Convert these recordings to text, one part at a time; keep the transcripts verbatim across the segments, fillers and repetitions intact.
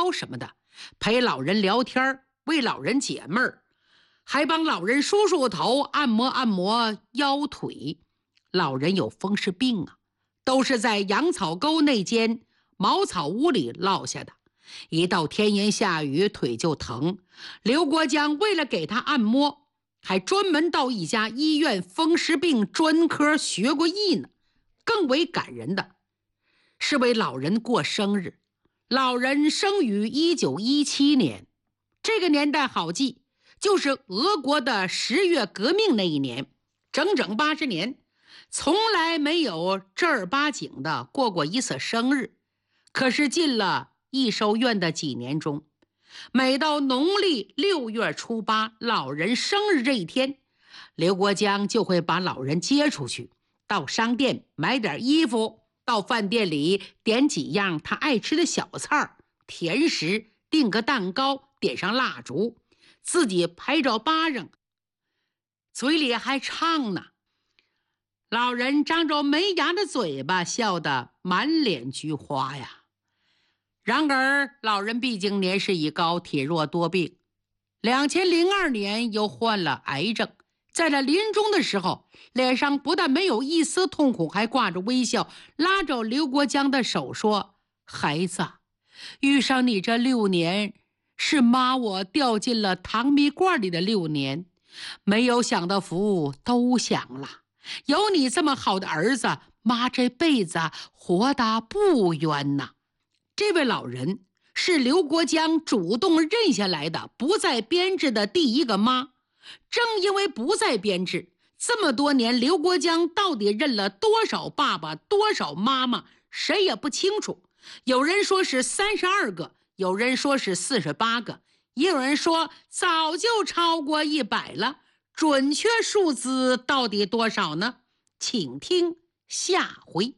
操什么的，陪老人聊天，为老人解闷儿，还帮老人梳梳头，按摩按摩腰腿。老人有风湿病啊，都是在羊草沟那间茅草屋里落下的，一到天阴下雨腿就疼。刘国江为了给他按摩，还专门到一家医院风湿病专科学过艺呢。更为感人的是为老人过生日。老人生于一九一七年，这个年代好记，就是俄国的十月革命那一年，整整八十年，从来没有正儿八经的过过一次生日。可是进了益寿院的几年中，每到农历六月初八，老人生日这一天，刘国江就会把老人接出去，到商店买点衣服，到饭店里点几样他爱吃的小菜甜食，订个蛋糕，点上蜡烛，自己拍照巴掌，嘴里还唱呢。老人张着没牙的嘴巴，笑得满脸菊花呀。然而老人毕竟年事已高，体弱多病，两千零二年又患了癌症。在他临终的时候，脸上不但没有一丝痛苦，还挂着微笑，拉着刘国江的手说：孩子，遇上你这六年，是妈我掉进了糖蜜罐里的六年，没有享的福都享了，有你这么好的儿子，妈这辈子活得不冤呐。这位老人是刘国江主动认下来的不再编制的第一个妈。正因为不再编制，这么多年刘国江到底认了多少爸爸多少妈妈，谁也不清楚。有人说是三十二个，有人说是四十八个，也有人说早就超过一百了。准确数字到底多少呢？请听下回。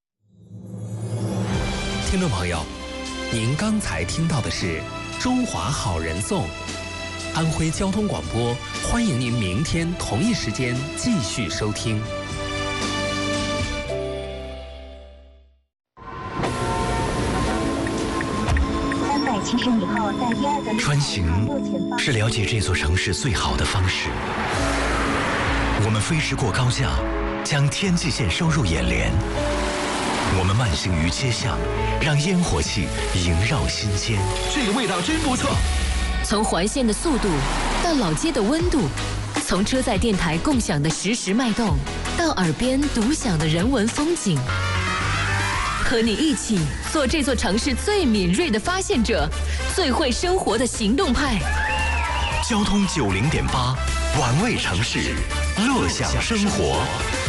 听众朋友，您刚才听到的是中华好人颂，安徽交通广播，欢迎您明天同一时间继续收听。 三百七十米后，在第二个穿行是了解这座城市最好的方式。我们飞驰过高架，将天际线收入眼帘。我们慢行于街巷，让烟火气萦绕心间。 这个味道真不错。 从环线的速度到老街的温度，从车载电台共享的实时脉动，到耳边独享的人文风景，和你一起做这座城市最敏锐的发现者，最会生活的行动派。 交通九零点八，玩味城市，乐享生活。